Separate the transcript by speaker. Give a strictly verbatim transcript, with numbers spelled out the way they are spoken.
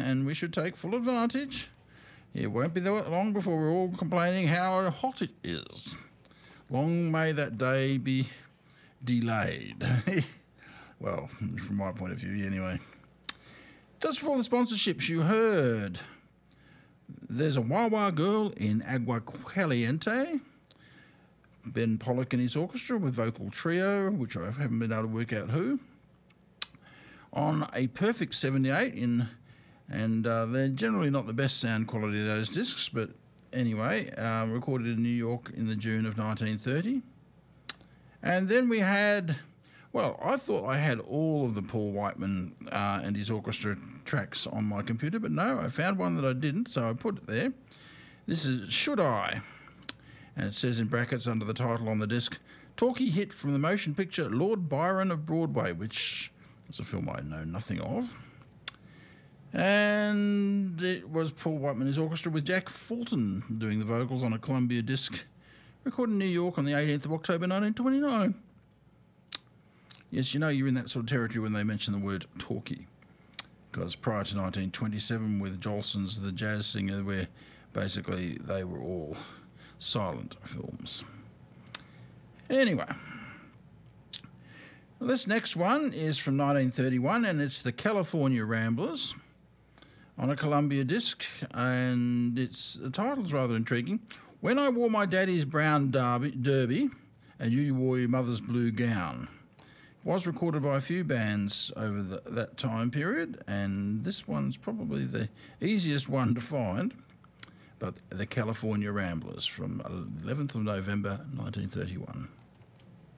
Speaker 1: and we should take full advantage. It won't be that long before we're all complaining how hot it is. Long may that day be delayed. Well, from my point of view, anyway. Just before the sponsorships, you heard there's a Wawa Girl in Agua Caliente. Ben Pollock and his orchestra with vocal trio, which I haven't been able to work out who. On a Perfect seventy-eight, in, and uh, they're generally not the best sound quality of those discs, but anyway, uh, recorded in New York in the June of nineteen thirty. And then we had, well, I thought I had all of the Paul Whiteman uh, and his orchestra tracks on my computer, but no, I found one that I didn't, so I put it there. This is Should I? And it says in brackets under the title on the disc, talkie hit from the motion picture Lord Byron of Broadway, which is a film I know nothing of. And it was Paul Whiteman and his orchestra with Jack Fulton doing the vocals on a Columbia disc, recorded in New York on the eighteenth of October nineteen twenty-nine. Yes, you know you're in that sort of territory when they mention the word talkie, because prior to nineteen twenty-seven with Jolson's The Jazz Singer, where basically they were all silent films. Anyway, well, this next one is from nineteen thirty-one, and it's the California Ramblers on a Columbia disc, and it's the title's rather intriguing. When I Wore My Daddy's Brown derby, derby and You Wore Your Mother's Blue Gown. It was recorded by a few bands over the, that time period, and this one's probably the easiest one to find. But the California Ramblers from eleventh of November nineteen thirty-one.